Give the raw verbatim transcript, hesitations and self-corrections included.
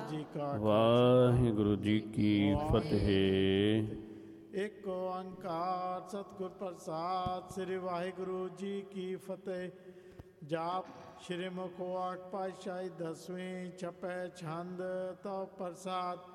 ਜੀ ਕਾ ਵਾਹਿਗੁਰੂ ਜੀ ਕੀ ਫਤਿਹ। ਇੱਕ ਓੰਕਾਰ ਸਤਿਗੁਰ ਪ੍ਰਸਾਦ। ਸ੍ਰੀ ਵਾਹਿਗੁਰੂ ਜੀ ਕੀ ਫਤਿਹ। ਜਾਪ ਸ਼੍ਰੀ ਮੁਖ ਵਾਕ ਪਾਤਸ਼ਾਹੀ ਦਸਵੀਂ ਛਪੈ ਛੰਦ ਤੋ ਪ੍ਰਸਾਦ।